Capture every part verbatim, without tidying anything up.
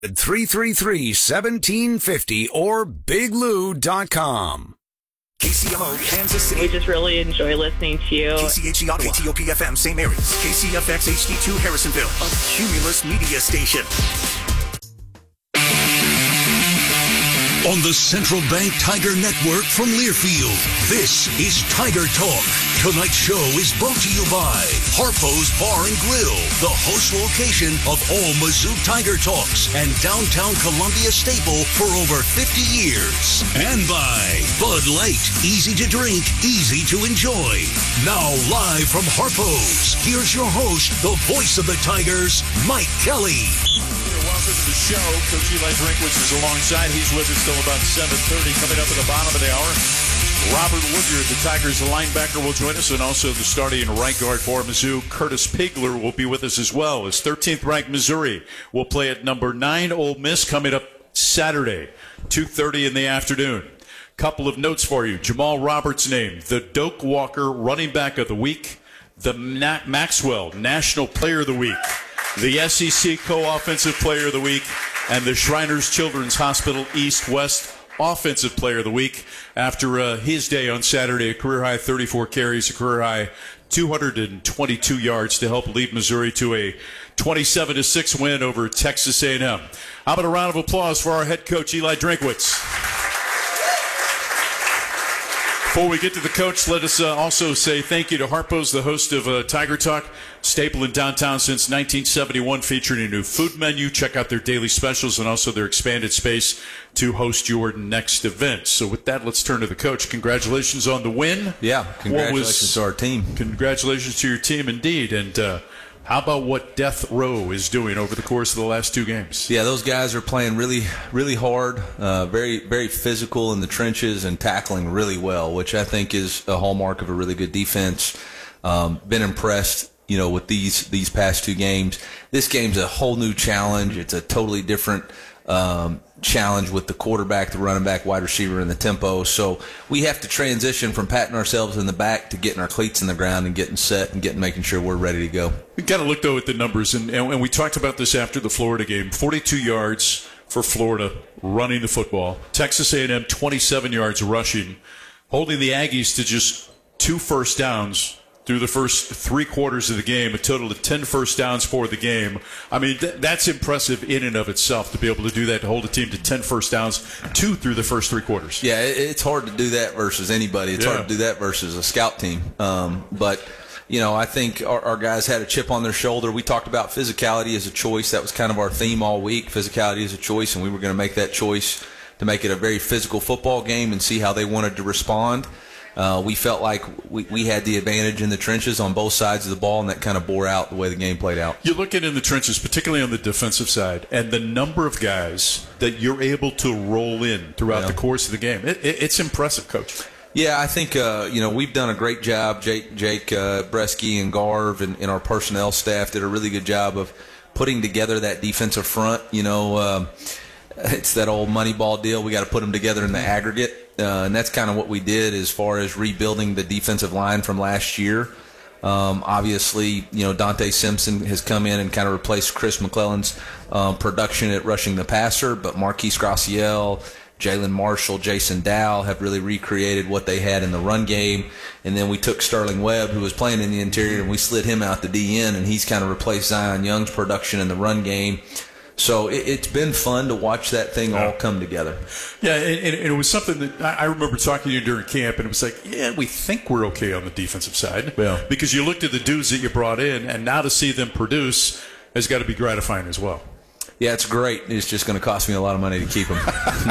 three three three, one seven five zero or big lou dot com. K C M O, Kansas City. We just really enjoy listening to you. K C H E Ottawa, K T O P F M, Saint Mary's, K C F X H D two, Harrisonville, a Cumulus media station. On the Central Bank Tiger Network from Learfield, this is Tiger Talk. Tonight's show is brought to you by Harpo's Bar and Grill, the host location of all Mizzou Tiger Talks and downtown Columbia staple for over fifty years. And by Bud Light, easy to drink, easy to enjoy. Now live from Harpo's, here's your host, the voice of the Tigers, Mike Kelly. Welcome to the show. Coach Eli Drinkwitz is alongside. He's with us till about seven thirty. Coming up at the bottom of the hour, Robert Woodyard, the Tigers linebacker, will join us, and also the starting right guard for Mizzou, Curtis Pigler, will be with us as well. As thirteenth ranked Missouri will play at number nine Ole Miss coming up Saturday, two thirty in the afternoon. Couple of notes for you. Jamal Roberts named the Doak Walker running back of the week, the Na- Maxwell National Player of the Week, the S E C Co-Offensive Player of the Week, and the Shriners Children's Hospital East-West Offensive Player of the Week after uh, his day on Saturday, a career-high thirty-four carries, a career-high two hundred twenty-two yards to help lead Missouri to a twenty-seven to six win over Texas A and M. How about a round of applause for our head coach, Eli Drinkwitz? Before we get to the coach, let us uh, also say thank you to Harpo's, the host of uh, Tiger Talk, staple in downtown since nineteen seventy-one, featuring a new food menu. Check out their daily specials and also their expanded space to host your next event. So with that, let's turn to the coach. Congratulations on the win. Yeah, congratulations was, to our team. Congratulations to your team, indeed. And uh, how about what Death Row is doing over the course of the last two games? Yeah, those guys are playing really, really hard, uh, very, very physical in the trenches and tackling really well, which I think is a hallmark of a really good defense. Um, been impressed, you know, with these these past two games. This game's a whole new challenge. It's a totally different um, challenge with the quarterback, the running back, wide receiver, and the tempo. So we have to transition from patting ourselves in the back to getting our cleats in the ground and getting set and getting making sure we're ready to go. We got to look, though, at the numbers, and, and we talked about this after the Florida game. forty-two yards for Florida running the football. Texas A and M, twenty-seven yards rushing, holding the Aggies to just two first downs through the first three quarters of the game, a total of ten first downs for the game. I mean, th- that's impressive in and of itself to be able to do that, to hold a team to ten first downs, two through the first three quarters. Yeah, it, it's hard to do that versus anybody. It's yeah. hard to do that versus a scout team. Um, but, you know, I think our, our guys had a chip on their shoulder. We talked about physicality as a choice. That was kind of our theme all week, physicality as a choice, and we were going to make that choice to make it a very physical football game and see how they wanted to respond. Uh, we felt like we, we had the advantage in the trenches on both sides of the ball, and that kind of bore out the way the game played out. You look at in the trenches, particularly on the defensive side, and the number of guys that you're able to roll in throughout yeah. the course of the game. It, it, it's impressive, Coach. Yeah, I think uh, you know we've done a great job. Jake, Jake uh, Bresky and Garv and, and our personnel staff did a really good job of putting together that defensive front. You know, uh, it's that old money ball deal. We got to put them together in the aggregate. Uh, and that's kind of what we did as far as rebuilding the defensive line from last year. Um, obviously, you know, Dante Simpson has come in and kind of replaced Chris McClellan's um, production at rushing the passer, but Marquise Graciel, Jalen Marshall, Jason Dow have really recreated what they had in the run game. And then we took Sterling Webb, who was playing in the interior, and we slid him out to D N, and he's kind of replaced Zion Young's production in the run game. So it, it's been fun to watch that thing all come together. Yeah, and, and it was something that I remember talking to you during camp, and it was like, yeah, we think we're okay on the defensive side. Yeah. Because you looked at the dudes that you brought in, and now to see them produce has got to be gratifying as well. Yeah, it's great. It's just going to cost me a lot of money to keep them.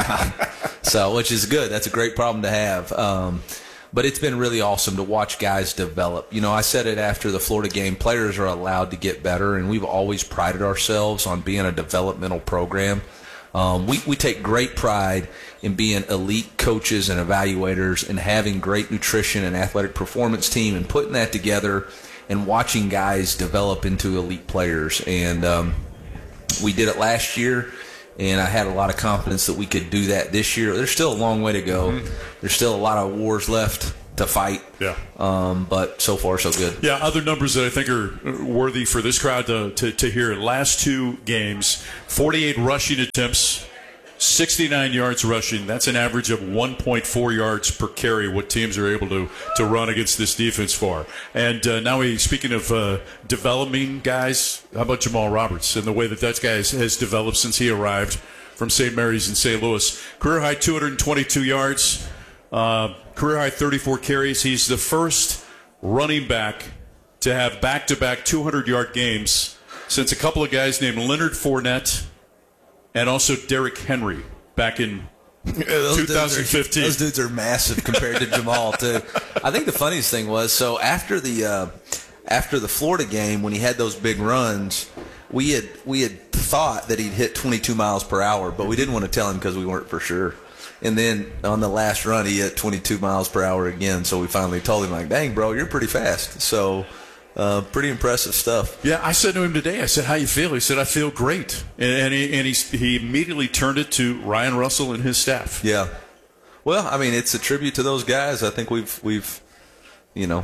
So, which is good. That's a great problem to have. Um, But it's been really awesome to watch guys develop. You know, I said it after the Florida game, players are allowed to get better, and we've always prided ourselves on being a developmental program. Um, we, we take great pride in being elite coaches and evaluators and having great nutrition and athletic performance team and putting that together and watching guys develop into elite players. And um, we did it last year. And I had a lot of confidence that we could do that this year. There's still a long way to go. Mm-hmm. There's still a lot of wars left to fight. Yeah. Um, but so far, so good. Yeah, other numbers that I think are worthy for this crowd to, to, to hear. Last two games, forty-eight rushing attempts, sixty-nine yards rushing. That's an average of one point four yards per carry, what teams are able to, to run against this defense for. And uh, now, we, speaking of uh, developing guys, how about Jamal Roberts and the way that that guy has, has developed since he arrived from Saint Mary's in Saint Louis? Career high two hundred twenty-two yards, uh, career high thirty-four carries. He's the first running back to have back-to-back two hundred-yard games since a couple of guys named Leonard Fournette and also Derrick Henry back in those twenty fifteen. Dudes are, those dudes are massive compared to Jamal, too. I think the funniest thing was, so after the uh, after the Florida game, when he had those big runs, we had we had thought that he'd hit twenty-two miles per hour, but we didn't want to tell him because we weren't for sure. And then on the last run, he hit twenty-two miles per hour again, so we finally told him, like, dang, bro, you're pretty fast. So Uh, pretty impressive stuff. Yeah, I said to him today, I said, how you feel? He said, I feel great. And, and, he, and he, he immediately turned it to Ryan Russell and his staff. Yeah. Well, I mean, it's a tribute to those guys. I think we've, we've, you know,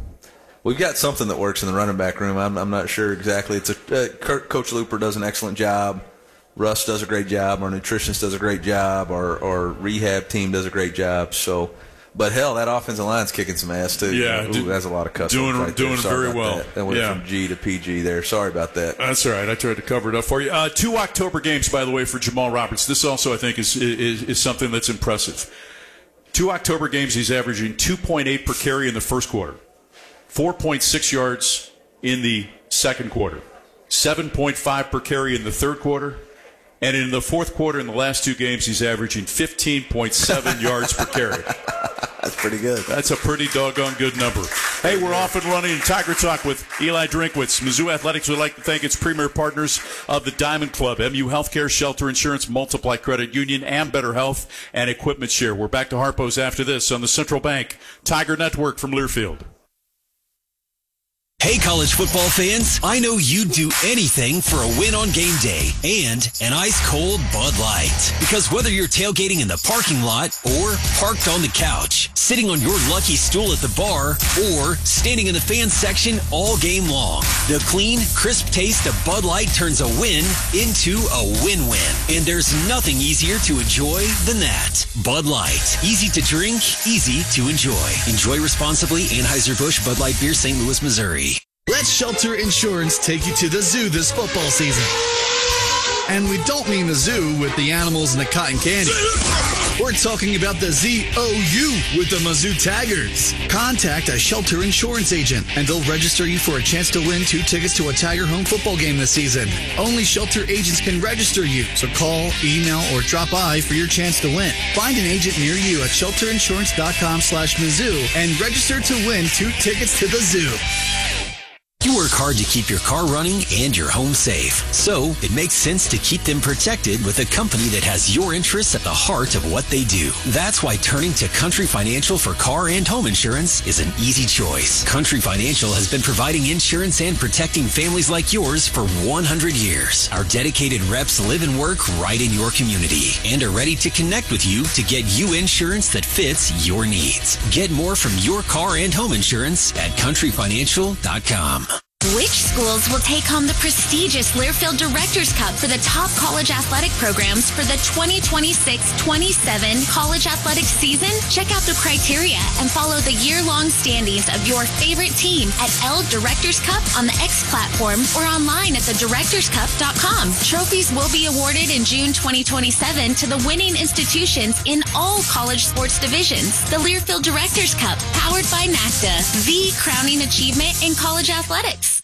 we've got something that works in the running back room. I'm, I'm not sure exactly. It's a, uh, Coach Looper does an excellent job. Russ does a great job. Our nutritionist does a great job. Our, our rehab team does a great job. So, but hell, that offensive line's kicking some ass too. Yeah, Ooh, do, that's a lot of cuss. Doing right doing very well. That, that went yeah. from G to P G there. Sorry about that. That's all right. I tried to cover it up for you. Uh, two October games, by the way, for Jamal Roberts. This also, I think, is is, is something that's impressive. Two October games, he's averaging two point eight per carry in the first quarter, four point six yards in the second quarter, seven point five per carry in the third quarter. And in the fourth quarter, in the last two games, he's averaging fifteen point seven yards per carry. That's pretty good. That's a pretty doggone good number. Hey, we're off and running Tiger Talk with Eli Drinkwitz. Mizzou Athletics would like to thank its premier partners of the Diamond Club, M U Healthcare, Shelter Insurance, Multiply Credit Union, and Better Health and Equipment Share. We're back to Harpo's after this on the Central Bank Tiger Network from Learfield. Hey, college football fans, I know you'd do anything for a win on game day and an ice-cold Bud Light. Because whether you're tailgating in the parking lot or parked on the couch, sitting on your lucky stool at the bar, or standing in the fan section all game long, the clean, crisp taste of Bud Light turns a win into a win-win. And there's nothing easier to enjoy than that. Bud Light. Easy to drink, easy to enjoy. Enjoy responsibly. Anheuser-Busch Bud Light Beer, Saint Louis, Missouri. Let Shelter Insurance take you to the zoo this football season. And we don't mean the zoo with the animals and the cotton candy. We're talking about the Z O U with the Mizzou Tigers. Contact a Shelter Insurance agent and they'll register you for a chance to win two tickets to a Tiger home football game this season. Only Shelter agents can register you, so call, email, or drop by for your chance to win. Find an agent near you at shelterinsurance.com slash Mizzou and register to win two tickets to the zoo. You work hard to keep your car running and your home safe. So it makes sense to keep them protected with a company that has your interests at the heart of what they do. That's why turning to Country Financial for car and home insurance is an easy choice. Country Financial has been providing insurance and protecting families like yours for one hundred years. Our dedicated reps live and work right in your community and are ready to connect with you to get you insurance that fits your needs. Get more from your car and home insurance at country financial dot com. Which schools will take home the prestigious Learfield Directors Cup for the top college athletic programs for the twenty twenty-six twenty-seven college athletics season? Check out the criteria and follow the year-long standings of your favorite team at L Directors Cup on the X platform or online at the directors cup dot com. Trophies will be awarded in June twenty twenty-seven to the winning institutions in all college sports divisions. The Learfield Directors Cup, powered by NACDA, the crowning achievement in college athletics.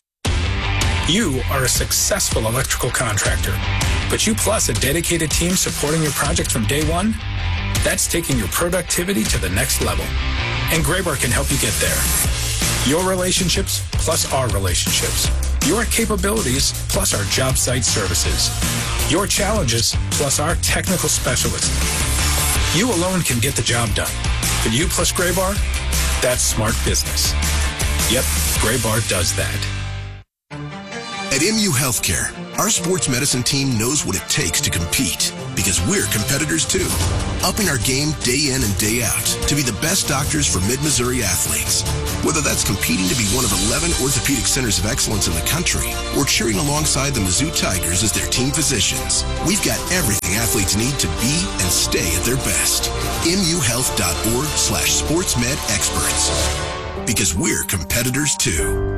You are a successful electrical contractor, but you plus a dedicated team supporting your project from day one? That's taking your productivity to the next level. And Graybar can help you get there. Your relationships plus our relationships. Your capabilities plus our job site services. Your challenges plus our technical specialists. You alone can get the job done, but you plus Graybar, that's smart business. Yep, Graybar does that. At M U Healthcare, Our sports medicine team knows what it takes to compete because we're competitors too. Upping our game day in and day out to be the best doctors for Mid-Missouri athletes. Whether that's competing to be one of eleven orthopedic centers of excellence in the country or cheering alongside the Mizzou Tigers as their team physicians, we've got everything athletes need to be and stay at their best. M U health dot org slash sportsmed experts. Because we're competitors too.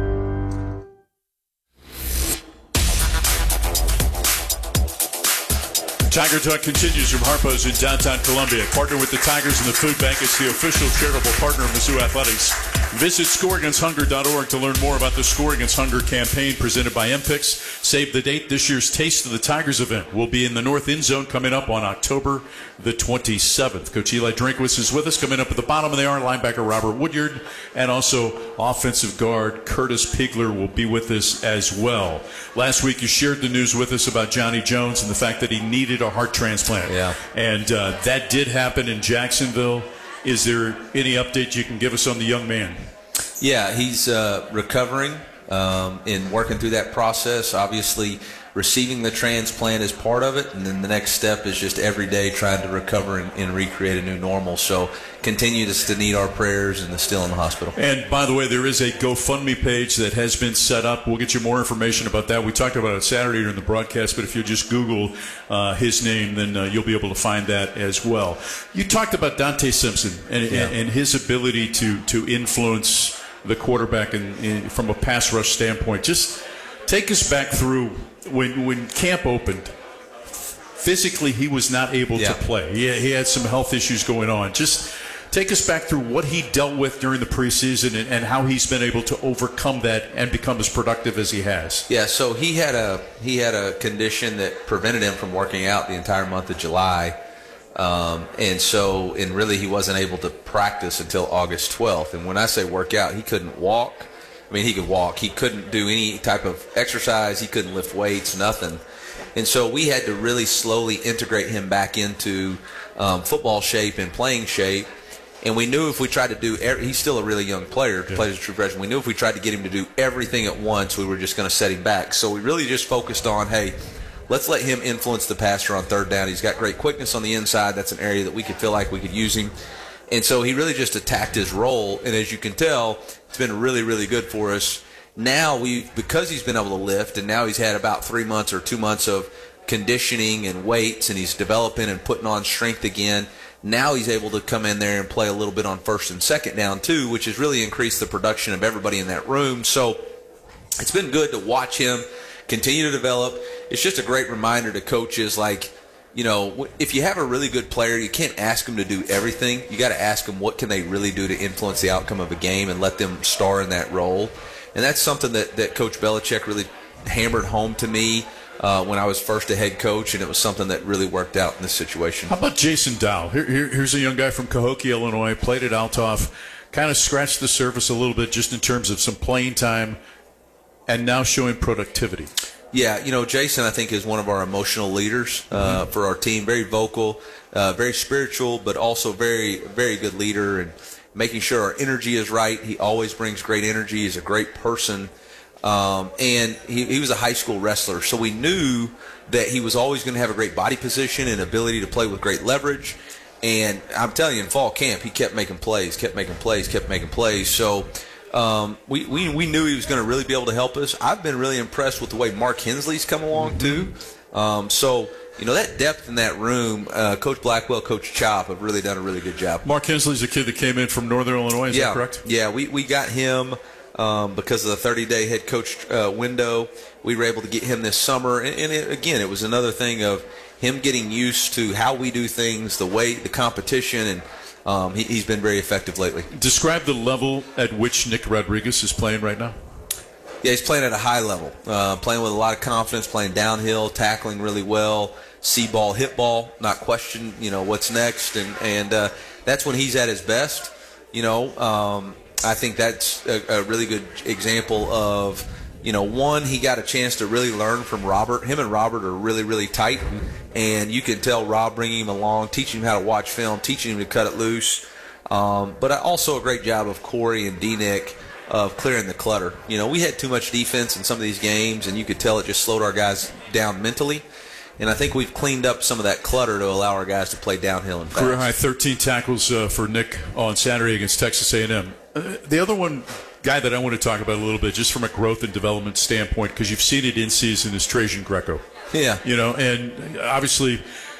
Tiger Talk continues from Harpo's in downtown Columbia. Partner with the Tigers and the Food Bank. It's the official charitable partner of Mizzou Athletics. Visit score against hunger dot org to learn more about the Score Against Hunger campaign presented by M P I X. Save the date. This year's Taste of the Tigers event will be in the North End Zone coming up on October the twenty-seventh. Coach Eli Drinkwitz is with us. Coming up at the bottom of the hour, linebacker Robert Woodyard, and also offensive guard Curtis Pigler will be with us as well. Last week you shared the news with us about Johnny Jones and the fact that he needed a heart transplant. Yeah. And uh, that did happen in Jacksonville. Is there any update you can give us on the young man? Yeah, he's uh, recovering um, and working through that process. Obviously, receiving the transplant is part of it, and then the next step is just every day trying to recover and, and recreate a new normal. So continue to, to need our prayers, and they're still in the hospital. And by the way, there is a GoFundMe page that has been set up. We'll get you more information about that. We talked about it Saturday during the broadcast, but if you just Google uh, his name, then uh, you'll be able to find that as well. You talked about Dante Simpson and, Yeah. and, and his ability to, to influence the quarterback in, in, from a pass rush standpoint. Just take us back through when when camp opened. Physically, he was not able Yeah. to play. He, he had some health issues going on. Just take us back through what he dealt with during the preseason and, and how he's been able to overcome that and become as productive as he has. Yeah, so he had a he had a condition that prevented him from working out the entire month of July. Um, and so, and really he wasn't able to practice until August twelfth. And when I say work out, he couldn't walk. I mean, he could walk. He couldn't do any type of exercise. He couldn't lift weights, nothing. And so we had to really slowly integrate him back into um, football shape and playing shape. And we knew if we tried to do – he's still a really young player, yeah. plays as a true freshman. We knew if we tried to get him to do everything at once, we were just going to set him back. So we really just focused on, hey, let's let him influence the passer on third down. He's got great quickness on the inside. That's an area that we could feel like we could use him. And so he really just attacked his role. And as you can tell, it's been really, really good for us. Now, we because he's been able to lift, and now he's had about three months or two months of conditioning and weights, and he's developing and putting on strength again. Now he's able to come in there and play a little bit on first and second down, too, which has really increased the production of everybody in that room. So it's been good to watch him continue to develop. It's just a great reminder to coaches, like, you know, if you have a really good player, you can't ask them to do everything. You got to ask them what can they really do to influence the outcome of a game and let them star in that role. And that's something that, that Coach Belichick really hammered home to me uh, when I was first a head coach, and it was something that really worked out in this situation. How about Jason Dow? Here, here, here's a young guy from Cahokia, Illinois, played at Althoff, kind of scratched the surface a little bit just in terms of some playing time, and now showing productivity. Yeah, you know, Jason, I think, is one of our emotional leaders uh, mm-hmm. for our team. Very vocal, uh, very spiritual, but also very, very good leader, and making sure our energy is right. He always brings great energy. He's a great person. Um, and he, he was a high school wrestler, so we knew that he was always going to have a great body position and ability to play with great leverage. And I'm telling you, in fall camp, he kept making plays, kept making plays, kept making plays. So um, we, we we knew he was going to really be able to help us. I've been really impressed with the way Mark Hensley's come along, too. Um, so, you know, that depth in that room, uh, Coach Blackwell, Coach Chop have really done a really good job. Mark Hensley's a kid that came in from Northern Illinois, is yeah. that correct? Yeah, we, we got him um, because of the thirty-day head coach uh, window. We were able to get him this summer. And, and it, again, it was another thing of him getting used to how we do things, the way, the competition, and um, he, he's been very effective lately. Describe the level at which Nick Rodriguez is playing right now. Yeah, he's playing at a high level, uh, playing with a lot of confidence, playing downhill, tackling really well, see ball, hit ball, not question, you know, what's next. And, and uh, that's when he's at his best. You know, um, I think that's a, a really good example of, you know, one, he got a chance to really learn from Robert. Him and Robert are really, really tight. And you can tell Rob bringing him along, teaching him how to watch film, teaching him to cut it loose. Um, but also a great job of Corey and D-Nick of clearing the clutter. You know, we had too much defense in some of these games, and you could tell it just slowed our guys down mentally. And I think we've cleaned up some of that clutter to allow our guys to play downhill and fast. Career high thirteen tackles uh, for Nick on Saturday against Texas A and M. Uh, the other one, guy that I want to talk about a little bit, just from a growth and development standpoint, because you've seen it in season, is Trajan Greco. Yeah. You know, and obviously